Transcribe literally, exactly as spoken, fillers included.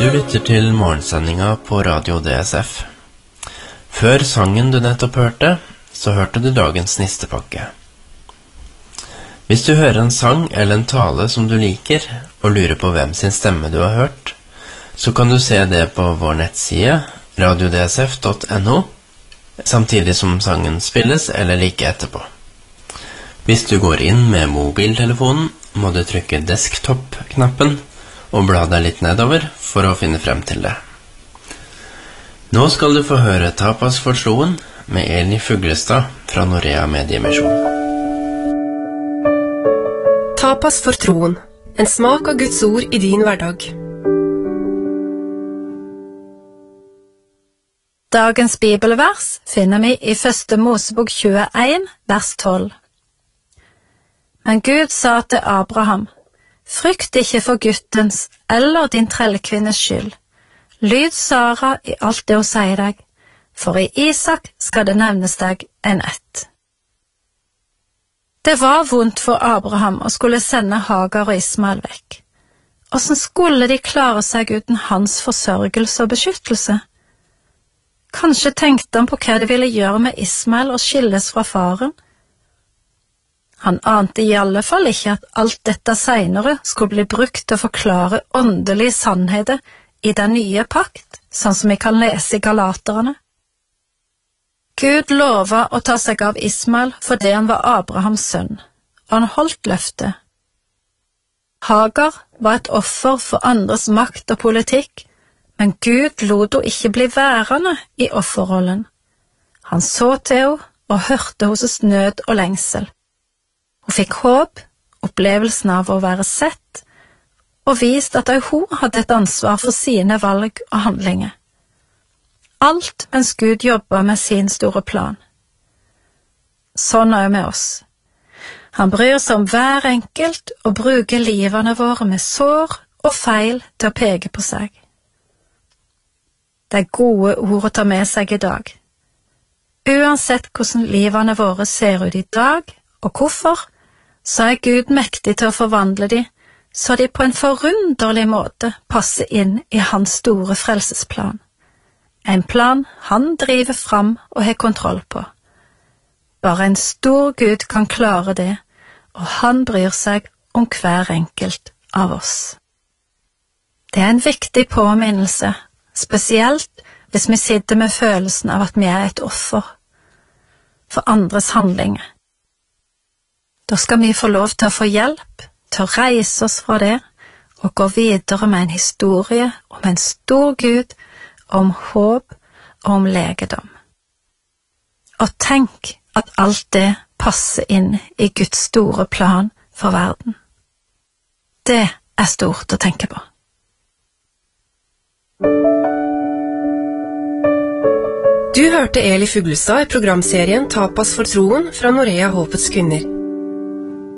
Du lytter til morgensendinga på Radio D S F. Før sangen du nettopp hørte, så hørte du dagens nistepakke. Hvis du hører en sang eller en tale som du liker, og lurer på hvem sin stemme du har hørt, så kan du se det på vår nettside radio d s f punktum n o, samtidig som sangen spilles eller like etterpå. Hvis du går inn med mobiltelefonen, må du trykke desktop-knappen og bla deg litt nedover for å finne frem til det. Nå skal du få høre Tapas for troen med Eli Fuglestad fra Norea Mediemisjon. Tapas for troen, en smak av Guds ord i din hverdag. Dagens bibelvers finner vi i første Mosebok tjueen, vers tolv. Men Gud sa til Abraham, frykt ikke for guttens eller din trellkvinnes skyld. Lyd Sara i alt det hun sier deg, for i Isak skal det nevnes deg en ett. Det var vondt for Abraham å skulle sende Hagar og Ismael vekk. Hvordan skulle de klare seg uten hans forsørgelse og beskyttelse? Kanskje tenkte han på hva de ville gjøre med Ismael og skilles fra faren? Han ante i alle fall ikke at alt dette senere skulle bli brukt til å forklare åndelige sannheter i den nye pakt, sånn som vi kan lese i Galaterne. Gud lovet å ta seg av Ismael fordi han var Abrahams sønn, og han holdt løftet. Hagar var et offer for andres makt og politikk, men Gud lot henne ikke bli værende i offerrollen. Han så til henne og hørte hennes nød og lengsel. Hun fikk håp, opplevelsen av å være sett, og vist at også hun hadde et ansvar for sine valg og handlinger. Alt mens Gud jobbet med sin store plan. Sånn er det med oss. Han bryr seg om hver enkelt og bruker livene våre med sår og feil til å peke på seg. Det er gode ord å ta med seg i dag. Uansett hvordan livene våre ser ut i dag, og hvorfor, så er Gud mektig til å forvandle de, så de på en forunderlig måte passer inn i hans store frelsesplan. En plan han driver fram og har kontroll på. Bare en stor Gud kan klare det, og han bryr seg om hver enkelt av oss. Det er en viktig påminnelse, spesielt hvis vi sitter med følelsen av at vi er et offer for andres handlinger. Da skal vi få lov til å få hjelp, til å reise oss fra det, og gå videre med en historie om en stor Gud, om håp og om legedom. Og tenk at alt det passer inn i Guds store plan for verden. Det er stort å tenke på. Du hørte Eli Fuglestad i programserien Tapas for troen fra Norea Håpets kvinner.